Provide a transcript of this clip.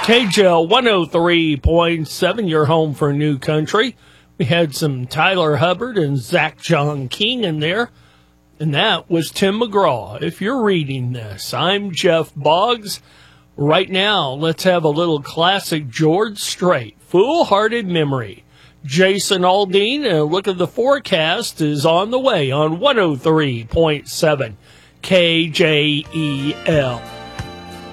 KJL 103.7, your home for New Country. We had some Tyler Hubbard and Zach John King in there, and that was Tim McGraw. If you're reading this, I'm Jeff Boggs. Right now, let's have a little classic George Strait, Foolhardy Memory. Jason Aldean, a look at the forecast is on the way on 103.7 KJEL.